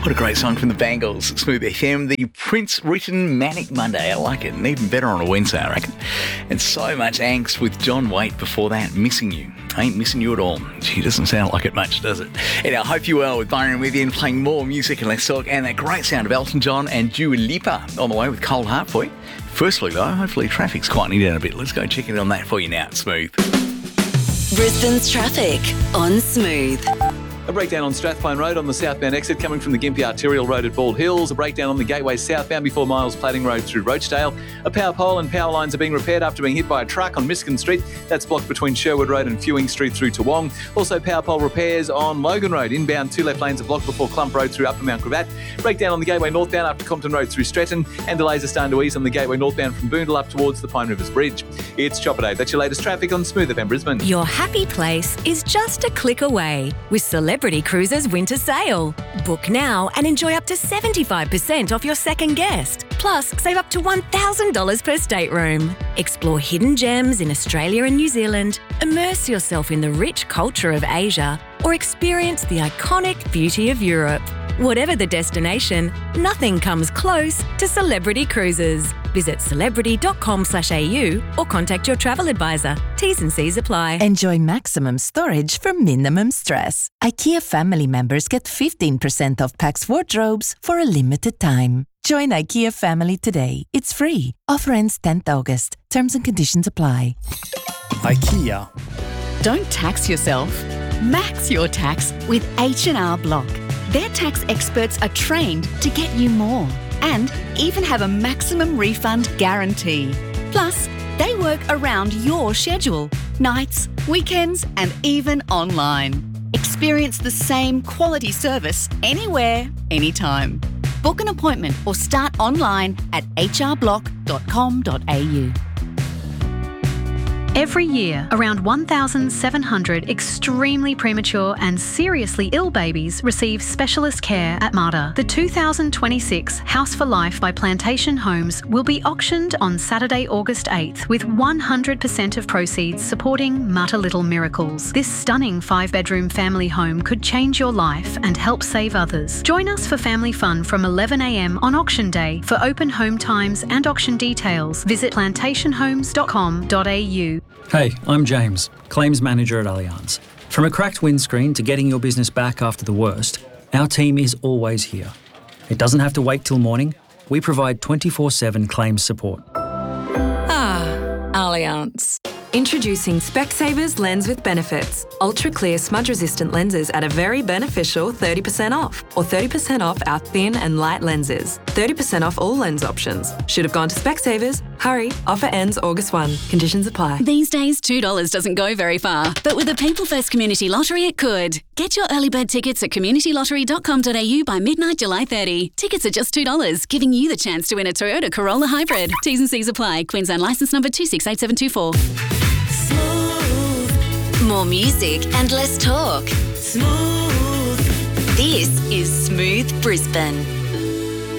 What a great song from the Bangles. Smooth FM, the Prince-written Manic Monday. I like it, and even better on a Wednesday, I reckon. And so much angst with John Waite before that, Missing You. I ain't missing you at all. Gee, doesn't sound like it much, does it? And I hope you well with Byron with you and playing more music and less talk, and that great sound of Elton John and Dua Lipa on the way with Cold Heart for you. Firstly, though, hopefully traffic's quieting down a bit. Let's go check in on that for you now. It's Smooth. Brisbane's traffic on Smooth. A breakdown on Strathpine Road on the southbound exit coming from the Gympie Arterial Road at Bald Hills. A breakdown on the Gateway southbound before Miles Plating Road through Rochdale. A power pole and power lines are being repaired after being hit by a truck on Miskin Street. That's blocked between Sherwood Road and Fewing Street through Toowong. Also power pole repairs on Logan Road. Inbound 2 left lanes are blocked before Clump Road through Upper Mount Gravatt. Breakdown on the Gateway northbound after Compton Road through Stretton. And delays are starting to ease on the Gateway northbound from Boondall up towards the Pine Rivers Bridge. It's Chopper Day. That's your latest traffic on Smooth FM Brisbane. Your happy place is just a click away with Celebrity Cruises Winter Sale. Book now and enjoy up to 75% off your second guest. Plus, save up to $1,000 per stateroom. Explore hidden gems in Australia and New Zealand, immerse yourself in the rich culture of Asia, or experience the iconic beauty of Europe. Whatever the destination, nothing comes close to Celebrity Cruises. Visit celebrity.com.au or contact your travel advisor. T's and C's apply. Enjoy maximum storage for minimum stress. IKEA family members get 15% off Pax wardrobes for a limited time. Join IKEA family today. It's free. Offer ends 10th August. Terms and conditions apply. IKEA. Don't tax yourself. Max your tax with H&R Block. Their tax experts are trained to get you more and even have a maximum refund guarantee. Plus, they work around your schedule, nights, weekends, and even online. Experience the same quality service anywhere, anytime. Book an appointment or start online at hrblock.com.au. Every year, around 1,700 extremely premature and seriously ill babies receive specialist care at Mater. The 2026 House for Life by Plantation Homes will be auctioned on Saturday, August 8th, with 100% of proceeds supporting Mater Little Miracles. This stunning 5-bedroom family home could change your life and help save others. Join us for family fun from 11 a.m. on auction day. For open home times and auction details, visit plantationhomes.com.au. Hey, I'm James, Claims Manager at Allianz. From a cracked windscreen to getting your business back after the worst, our team is always here. It doesn't have to wait till morning. We provide 24/7 claims support. Allianz. Introducing Specsavers Lens with Benefits. Ultra clear smudge resistant lenses at a very beneficial 30% off, or 30% off our thin and light lenses. 30% off all lens options. Should have gone to Specsavers. Hurry, offer ends August 1. Conditions apply. These days, $2 doesn't go very far, but with the People First Community Lottery, it could. Get your early bird tickets at communitylottery.com.au by midnight July 30. Tickets are just $2, giving you the chance to win a Toyota Corolla Hybrid. T's and C's apply. Queensland licence number 268724. Smooth. More music and less talk. Smooth. This is Smooth Brisbane.